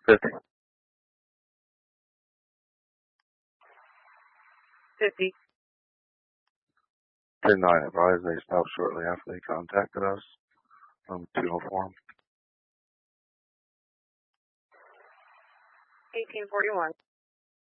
50. 50. 10-9 advised they stopped shortly after they contacted us from 204. 1841.